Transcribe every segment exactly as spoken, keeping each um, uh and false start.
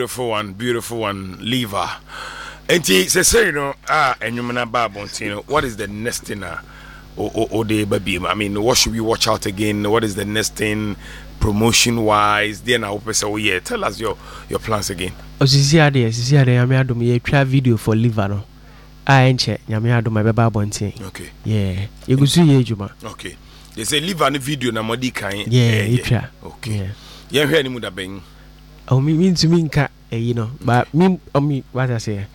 beautiful one, beautiful one, Liver. And say, say, you know, ah, and you mean Babon, what is the next thing? Uh, or, or, or the baby? I mean, what should we watch out again? What is the next thing, promotion wise? Then I hope say, oh yeah, tell us your your plans again. Oh, sisi ade, sisi ade, yami ado me try video for Liver no. Ah, enche, yami ado my Babon. Okay. Yeah, you go see ye juma. Okay. They say Liver no video na modi kan. Yeah, you try. Okay. Yeah. Yeah, hear ni mu da ben. Oh, me mean to me nka, eh, you know, but me, oh me, what I say.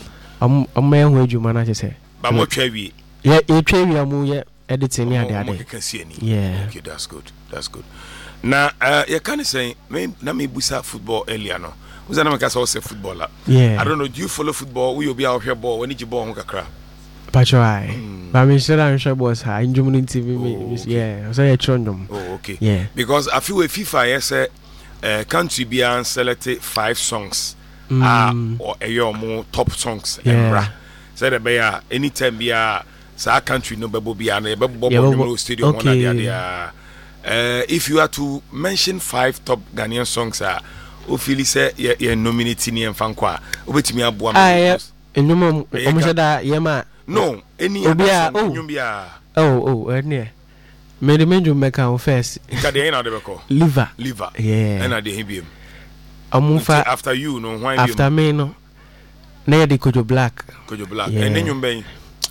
Um, um, my own juma na say. But mo try we. Yeah, you try we amu yeah editing ni ade ade. Yeah. Okay, that's good. That's good. Na uh, you can say me na me busa football earlier no. Who's na me ka say footballer. Yeah. I don't know, do you follow football? We obi out here ball when you ball ho kakra. Pacho I. But me sure I'm sure boss ha injury T V me yeah. So you trondom. Oh, okay. Yeah. Because I feel with FIFA yes uh, country be and select five songs. Ah mm. uh, or a your more top songs yeah. So the be anytime be a sa country no bebo be an bebo stadium one there. Uh, if you are to mention five top Ghanaian songs ah uh, o feel say ye, ye nominate ni emfankwa obetimi aboa me. Enum omo say da ye ma no any other song bia oh oh ene me the menju make am first ka dey na dey call Liver Liver yeah and dey him amunfa after you no why after me no na dey Kojo Black Kojo Black and then you ben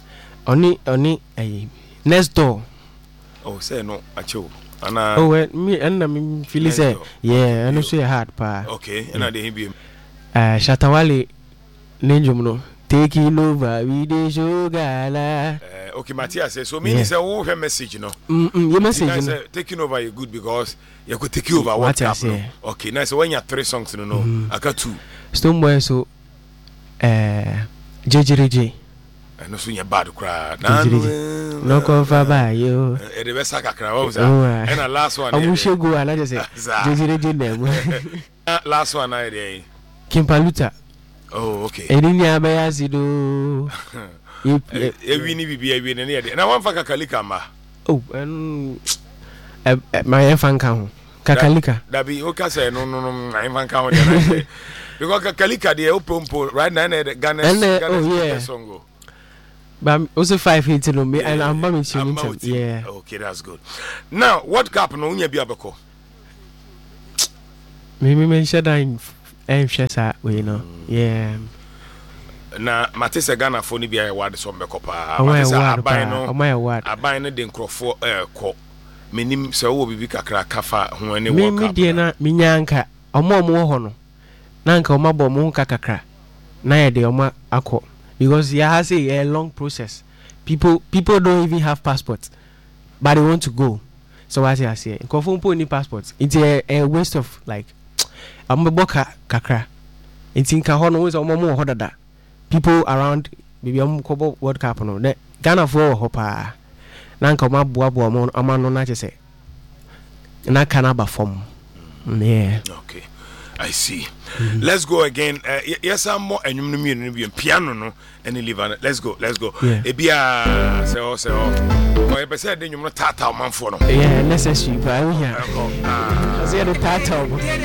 oni oni eh next door oh say no acho ana oh me and me feel say yeah and so hard pa okay and dey him eh Shatawale nenjum no taking over we dey show gala. Uh, okay, Matthias says so. Meaning, say, oh, her message, you know. Mm, your message, you know. Taking over is good because you could take you over. What happened? Okay, now so when you have three songs, you know, mm. I got two. Stoneboy so, uh, J J J. And also you bad cry. No cover by you. Eh, the best I cry. What was that? And the last one. I wish you go. I just say J J J name. Last one, I did. Kimpaluta. Oh, okay. Edinya bayasido. E wini bibi e wini ne na wan fa kakalika ma. Oh, and my fanka ho. Kakalika. Da bi o ka say no no no my fanka ho dey. Because kakalika dey opompo right now na Ghana Ghana song go. But also five hits no me and I'm me yeah. Okay, that's good. Now, what cap no unya bi abeko? Me me mention that I'm sure that we know. Yeah. Na Matisse Ghana for ni bia award so mbeko pa. Matisse aban no. O my award. Aban no de nkrofo eh ko. Menim se wo bibi kakra kafa ho ani wo ka. Me me de na minyanka. Omo omo ho no. Na nka omo bo mo kakra. Na ye de omo akọ because it has a, a long process. People people don't even have passports, but they want to go. So what I say, nkrofo mpo ni passports. It's a, a waste of like amboka kakra. It's in Kahono is omo ho dada. People around maybe am kobo World Cup no. Ne Ghana for hopa. Na nka ma boa boa mo amano na chese. Na kana ba form. Yeah. Okay. I see. Mm-hmm. Let's go again. Uh, yes, I'm more and you piano no and Liver. Let's go. Let's go. Yeah. Ebia say oh say oh. Or say then you not tata man for no. Yeah, necessary. But we here. I say the tata.